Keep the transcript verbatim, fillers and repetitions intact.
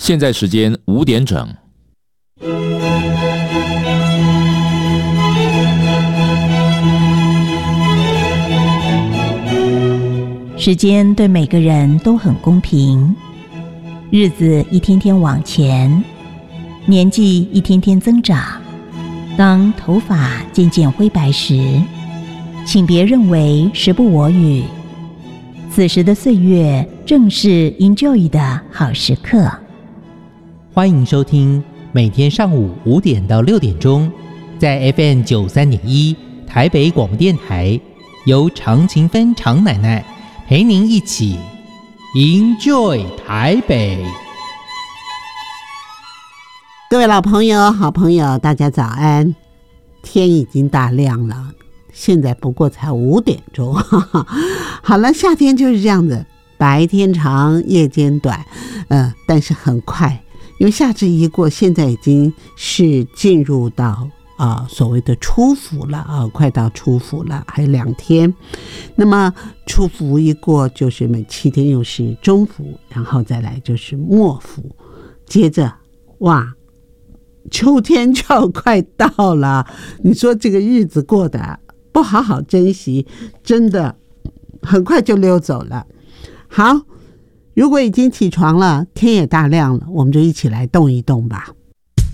现在时间五点整。 时间对每个人都很公平，日子一天天往前，年纪一天天增长。当头发渐渐灰白时，请别认为时不我与，此时的岁月正是 enjoy 的好时刻。 欢迎收听每天上午五点到六点钟，在 F M 九三点一台北广播电台，由常勤芬常奶奶陪您一起 enjoy 台北。 各位老朋友、好朋友，大家早安！天已经大亮了，现在不过才五点钟。好了，夏天就是这样子，白天长，夜间短，呃，但是很快，因为夏至一过，现在已经是进入到啊、呃、所谓的初伏了啊、呃，快到初伏了，还有两天。那么初伏一过，就是每七天又是中伏，然后再来就是末伏，接着哇。秋天就要快到了，你说这个日子过得不好好珍惜，真的很快就溜走了。好，如果已经起床了，天也大亮了，我们就一起来动一动吧。